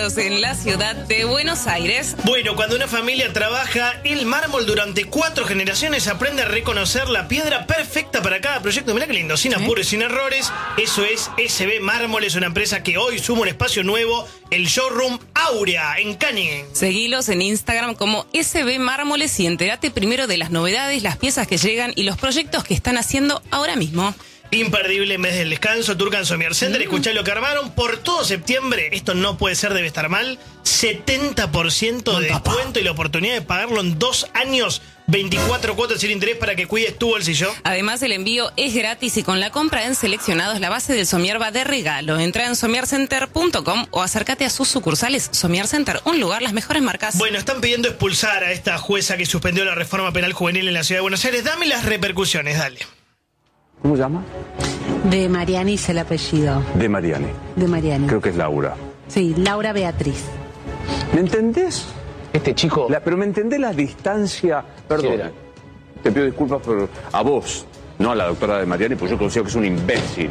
ubicados en la ciudad de Buenos Aires. Bueno, cuando una familia trabaja el mármol durante 4 generaciones, aprende a reconocer la piedra perfecta para cada proyecto. Mirá qué lindo, sin apuros y sin errores. Eso es SB Mármol, es una empresa que hoy suma un espacio nuevo, el showroom Aurea, en Canning. Seguilos en Instagram como SB Mármoles y entérate primero de las novedades, las piezas que llegan y los proyectos que están haciendo ahora mismo. Imperdible en vez del descanso, Turcan Somier Center. Escuchá lo que armaron por todo septiembre. Esto no puede ser, debe estar mal. 70% de descuento y la oportunidad de pagarlo en 2 años. 24 cuotas sin interés para que cuides tu bolsillo. Además, el envío es gratis y con la compra en seleccionados la base del Somier va de regalo. Entra en somiercenter.com o acércate a sus sucursales. Somier Center, un lugar, las mejores marcas. Bueno, están pidiendo expulsar a esta jueza que suspendió la reforma penal juvenil en la ciudad de Buenos Aires. Dame las repercusiones, dale. ¿Cómo se llama? De Mariani es el apellido. De Mariani. De Mariani. Creo que es Laura. Sí, Laura Beatriz. ¿Me entendés? Este chico... Pero ¿me entendés la distancia? Perdón, te pido disculpas por a vos, no a la doctora de Mariani, porque yo considero que es un imbécil.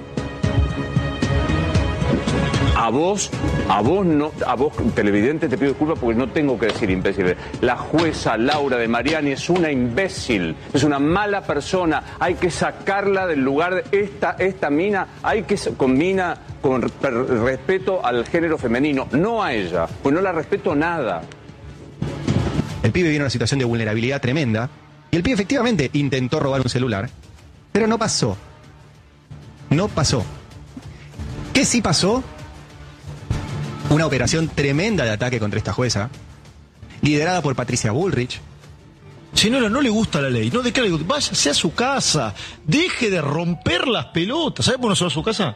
A vos no, a vos televidente te pido disculpas porque no tengo que decir imbécil. La jueza Laura de Mariani es una imbécil, es una mala persona, hay que sacarla del lugar de esta mina, hay que con respeto al género femenino, no a ella, pues no la respeto nada. El pibe viene en una situación de vulnerabilidad tremenda y el pibe efectivamente intentó robar un celular, pero no pasó. No pasó. ¿Qué sí pasó? Una operación tremenda de ataque contra esta jueza, liderada por Patricia Bullrich. Señora, no le gusta la ley, no declare, váyase a su casa, deje de romper las pelotas. ¿Sabe por qué no se va a su casa?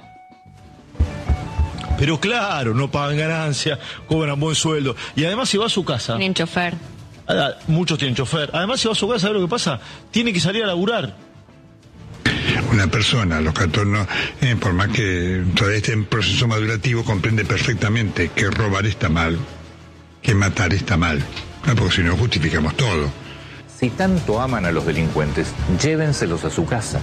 Pero claro, no pagan ganancia, cobran buen sueldo. Y además si va a su casa... Tienen chofer. Muchos tienen chofer. Además si va a su casa, ¿sabe lo que pasa? Tiene que salir a laburar. Una persona a los 14, por más que todavía esté en proceso madurativo, comprende perfectamente que robar está mal, que matar está mal, porque si no justificamos todo. Si tanto aman a los delincuentes, llévenselos a su casa.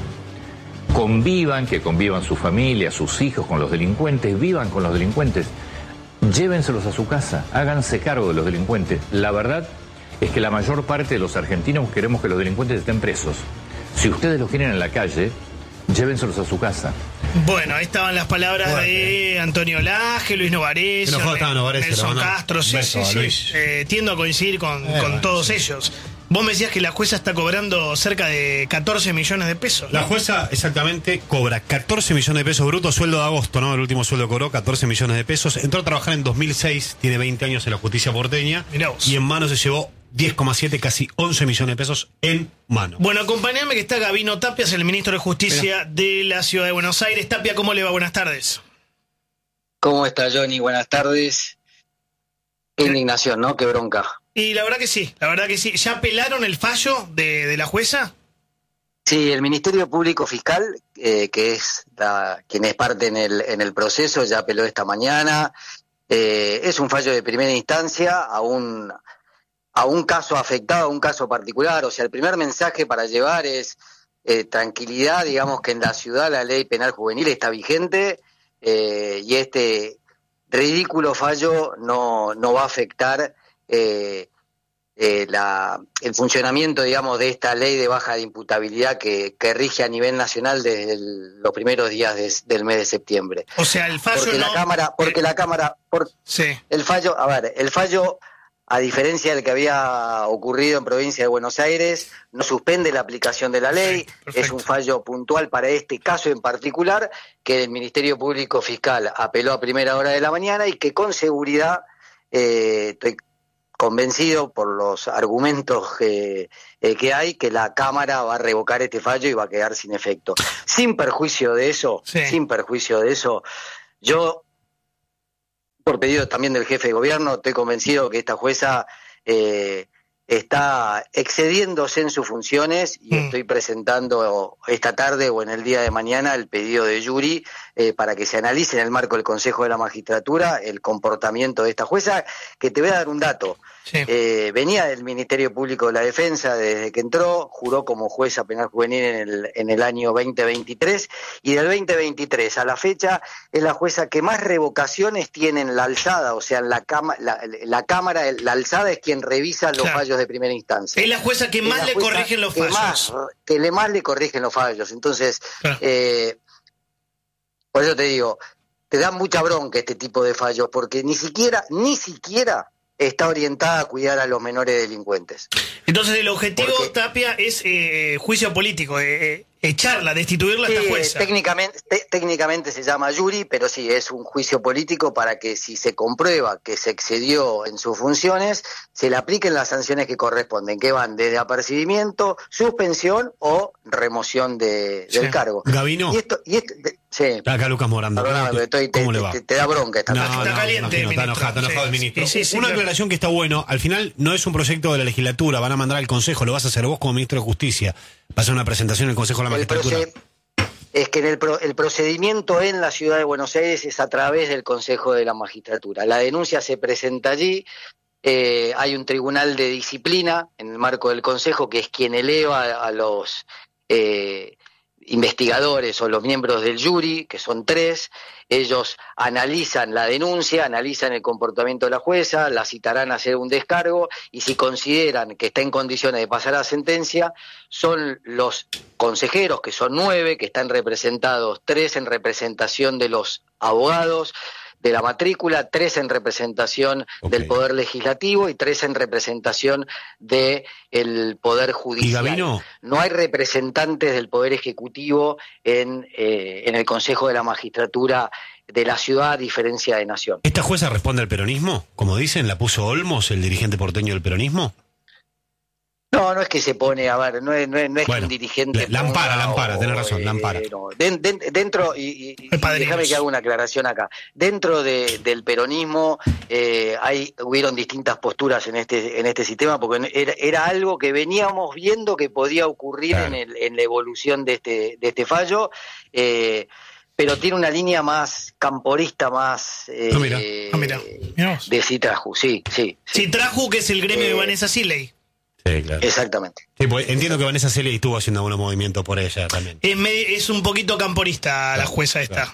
Que convivan su familia, sus hijos con los delincuentes, vivan con los delincuentes. Llévenselos a su casa, háganse cargo de los delincuentes. La verdad es que la mayor parte de los argentinos queremos que los delincuentes estén presos. Si ustedes los quieren en la calle, llévenselos a su casa. Bueno, ahí estaban las palabras de Antonio Laje, Luis Novarese, Nelson Castro. Sí. Tiendo a coincidir con todos ellos. Vos me decías que la jueza está cobrando cerca de 14 millones de pesos, ¿no? La jueza exactamente cobra 14 millones de pesos brutos, sueldo de agosto, ¿no? El último sueldo cobró 14 millones de pesos. Entró a trabajar en 2006, tiene 20 años en la justicia porteña. Mirá vos. Y en mano se llevó 10,7, casi 11 millones de pesos en mano. Bueno, acompáñame que está Gabino Tapias, el ministro de Justicia de la Ciudad de Buenos Aires. Tapia, ¿cómo le va? Buenas tardes. ¿Cómo está, Johnny? Buenas tardes. Qué indignación, ¿no? Qué bronca. Y la verdad que sí. ¿Ya apelaron el fallo de la jueza? Sí, el Ministerio Público Fiscal, que es quien es parte en el proceso, ya apeló esta mañana. Es un fallo de primera instancia a un caso afectado, a un caso particular. O sea, el primer mensaje para llevar es tranquilidad, digamos que en la ciudad la ley penal juvenil está vigente y este ridículo fallo no va a afectar el funcionamiento, digamos, de esta ley de baja de imputabilidad que rige a nivel nacional desde los primeros días del mes de septiembre. O sea, el fallo el fallo, a diferencia del que había ocurrido en provincia de Buenos Aires, no suspende la aplicación de la ley. Perfecto. Es un fallo puntual para este caso en particular, que el Ministerio Público Fiscal apeló a primera hora de la mañana y que con seguridad, estoy convencido por los argumentos que hay, que la Cámara va a revocar este fallo y va a quedar sin efecto. Sin perjuicio de eso, yo, por pedido también del jefe de gobierno, estoy convencido que esta jueza está excediéndose en sus funciones y estoy presentando esta tarde o en el día de mañana el pedido de Yuri para que se analice en el marco del Consejo de la Magistratura el comportamiento de esta jueza, que te voy a dar un dato. Sí. Venía del Ministerio Público de la Defensa desde que entró, juró como jueza penal juvenil en el año 2023, y del 2023 a la fecha es la jueza que más revocaciones tiene en la alzada, o sea, en la Cámara, la alzada es quien revisa los fallos de primera instancia. Es la jueza que más le corrigen los fallos. Que más le corrigen los fallos. Entonces, por eso te digo, te da mucha bronca este tipo de fallos, porque ni siquiera está orientada a cuidar a los menores delincuentes. Entonces el objetivo, Tapia, es juicio político, echarla, destituirla a esta jueza. Técnicamente se llama jury, pero sí, es un juicio político para que si se comprueba que se excedió en sus funciones, se le apliquen las sanciones que corresponden, que van desde apercibimiento, suspensión o remoción del cargo. Gabino. Sí. Acá Lucas Morando. ¿Cómo le va? Te da bronca esta Está caliente, está enojado el ministro. Sí, Una aclaración que está bueno. Al final no es un proyecto de la legislatura, van a mandar al Consejo, lo vas a hacer vos como ministro de Justicia. Va a ser una presentación en el Consejo de la Magistratura. Es que el procedimiento en la ciudad de Buenos Aires es a través del Consejo de la Magistratura. La denuncia se presenta allí, hay un tribunal de disciplina en el marco del Consejo que es quien eleva a los investigadores o los miembros del jury, que son 3, ellos analizan la denuncia, analizan el comportamiento de la jueza, la citarán a hacer un descargo y si consideran que está en condiciones de pasar a sentencia, son los consejeros, que son 9, que están representados, 3 en representación de los abogados de la matrícula, 3 en representación del Poder Legislativo y 3 en representación del Poder Judicial. ¿Y Gabino? No hay representantes del Poder Ejecutivo en el Consejo de la Magistratura de la ciudad, a diferencia de Nación. ¿Esta jueza responde al peronismo? Como dicen, ¿la puso Olmos, el dirigente porteño del peronismo? No es que se pone, a ver, no es que un dirigente... La ampara, tenés razón, la ampara. Dentro, y déjame que haga una aclaración acá, dentro del peronismo hubieron distintas posturas en este sistema, porque era algo que veníamos viendo que podía ocurrir en la evolución de este fallo, pero tiene una línea más camporista, más de Citraju, sí. Citraju, que es el gremio de Vanessa Siley. Sí, claro. Exactamente. Sí, pues entiendo que Vanessa Siley estuvo haciendo algunos movimientos por ella también. Es un poquito camporista la jueza esta.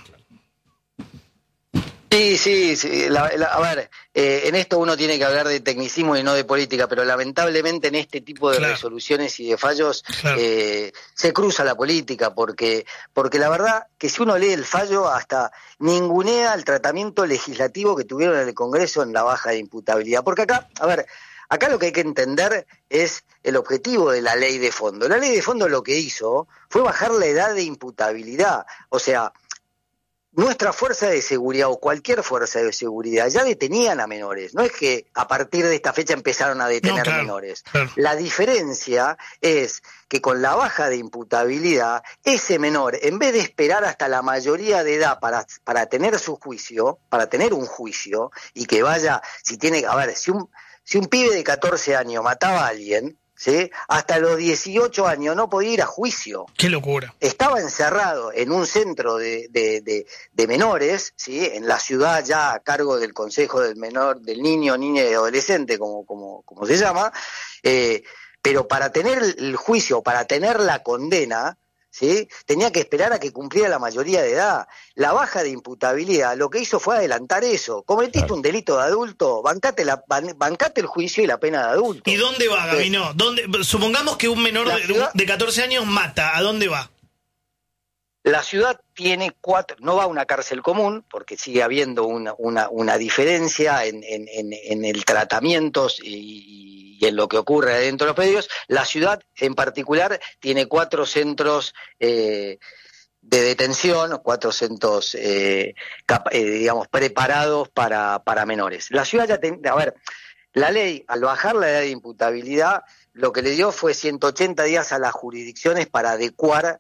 Sí. A ver, en esto uno tiene que hablar de tecnicismo y no de política, pero lamentablemente en este tipo de resoluciones y de fallos se cruza la política, porque la verdad que si uno lee el fallo hasta ningunea el tratamiento legislativo que tuvieron en el Congreso en la baja de imputabilidad. Porque acá lo que hay que entender es el objetivo de la ley de fondo. La ley de fondo lo que hizo fue bajar la edad de imputabilidad. O sea, nuestra fuerza de seguridad o cualquier fuerza de seguridad ya detenían a menores. No es que a partir de esta fecha empezaron a detener menores. Claro. La diferencia es que con la baja de imputabilidad, ese menor, en vez de esperar hasta la mayoría de edad para tener su juicio, para tener un juicio, y que vaya, si un pibe de 14 años mataba a alguien, ¿sí?, hasta los 18 años no podía ir a juicio. ¡Qué locura! Estaba encerrado en un centro de menores, ¿sí?, en la ciudad, ya a cargo del Consejo del Menor, del niña y adolescente, como se llama, pero para tener el juicio, para tener la condena, ¿sí?, tenía que esperar a que cumpliera la mayoría de edad. La baja de imputabilidad lo que hizo fue adelantar eso. Cometiste un delito de adulto, bancate el juicio y la pena de adulto. ¿Y dónde va, Gabino? Supongamos que un menor de 14 años mata, ¿a dónde va? La ciudad tiene 4, no va a una cárcel común, porque sigue habiendo una diferencia en el tratamiento y en lo que ocurre dentro de los predios. La ciudad en particular tiene 4 centros de detención, 4 centros digamos preparados para menores. La ciudad la ley, al bajar la edad de imputabilidad, lo que le dio fue 180 días a las jurisdicciones para adecuar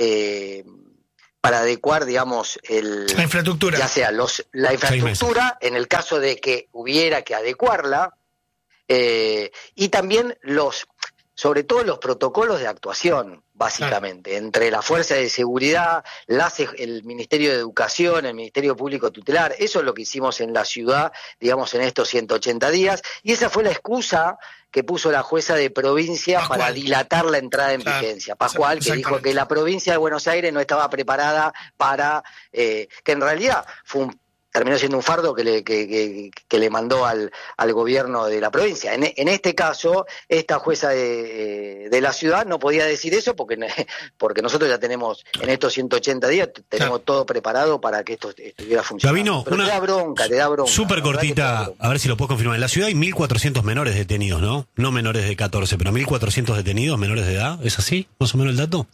digamos la infraestructura, ya sea la infraestructura en el caso de que hubiera que adecuarla, y también sobre todo los protocolos de actuación. básicamente, entre la Fuerza de Seguridad, el Ministerio de Educación, el Ministerio Público Tutelar. Eso es lo que hicimos en la ciudad, digamos, en estos 180 días, y esa fue la excusa que puso la jueza de provincia Pascual, para dilatar la entrada en vigencia. Pascual, que dijo que la provincia de Buenos Aires no estaba preparada para, que en realidad terminó siendo un fardo que le mandó al gobierno de la provincia. En este caso, esta jueza de la ciudad no podía decir eso porque nosotros ya tenemos, en estos 180 días, tenemos todo preparado para que esto estuviera funcionando. Gabino, pero te da bronca. Súper cortita, a ver si lo puedes confirmar. En la ciudad hay 1.400 menores detenidos, ¿no? No menores de 14, pero 1.400 detenidos, menores de edad. ¿Es así, más o menos, el dato?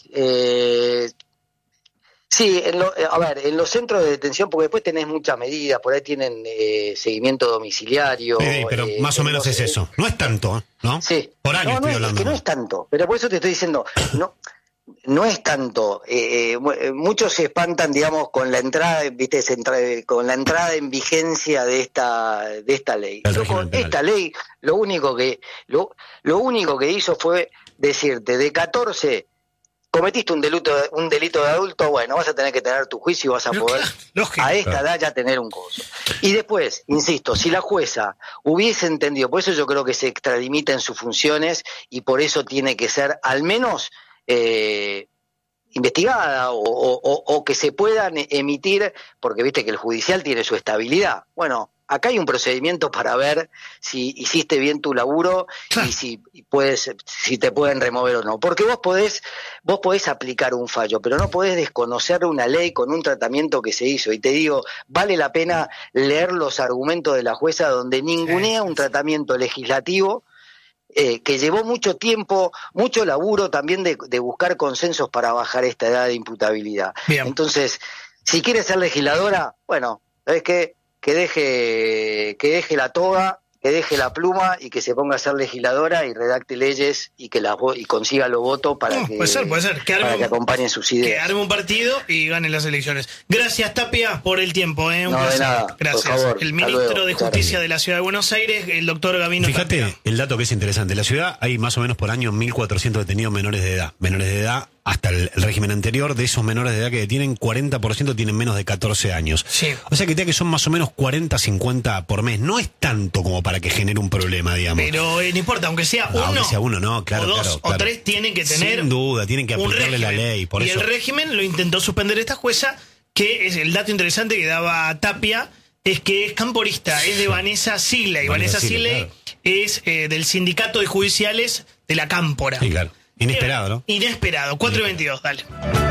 Sí, en los centros de detención, porque después tenés muchas medidas, por ahí tienen seguimiento domiciliario. Pero más o menos es eso. No es tanto, ¿no? Sí. Por año estoy hablando. Es que no es tanto, pero por eso te estoy diciendo, no es tanto. Muchos se espantan, digamos, con la entrada, con la entrada en vigencia de esta ley. Esta ley, lo único que hizo fue decirte, de 14 cometiste un delito de adulto, bueno, vas a tener que tener tu juicio y vas a poder a esta edad ya tener un coso. Y después, insisto, si la jueza hubiese entendido, por eso yo creo que se extralimita en sus funciones y por eso tiene que ser al menos investigada o que se puedan emitir, porque viste que el judicial tiene su estabilidad. Bueno, acá hay un procedimiento para ver si hiciste bien tu laburo y si te pueden remover o no. Porque vos podés aplicar un fallo, pero no podés desconocer una ley con un tratamiento que se hizo. Y te digo, vale la pena leer los argumentos de la jueza donde ningunea un tratamiento legislativo que llevó mucho tiempo, mucho laburo también de buscar consensos para bajar esta edad de imputabilidad. Bien. Entonces, si quiere ser legisladora, bueno, ¿sabés qué? Que deje la toga, que deje la pluma y que se ponga a ser legisladora y redacte leyes y consiga los votos para que acompañen sus ideas. Que arme un partido y gane las elecciones. Gracias, Tapia, por el tiempo. Un placer. De nada, gracias. Por favor, el ministro de Justicia de la Ciudad de Buenos Aires, el doctor Gabino Fíjate Tapia. El dato que es interesante. En la ciudad hay más o menos por año 1.400 detenidos menores de edad. Menores de edad hasta el régimen anterior. De esos menores de edad que detienen, 40% tienen menos de 14 años. Sí. O sea que son más o menos 40, 50 por mes. No es tanto como para que genere un problema, digamos. Pero no importa, aunque sea uno. Aunque sea uno, no, claro. O dos o tres tienen que tener. Sin duda, tienen que aplicarle la ley. Por y eso. el régimen lo intentó suspender esta jueza, que es el dato interesante que daba Tapia, es que es camporista, es de Vanessa Siley. Y Vanessa Siley es del Sindicato de Judiciales de la Cámpora. Sí, claro. Inesperado, ¿no? Inesperado. 4:22, dale.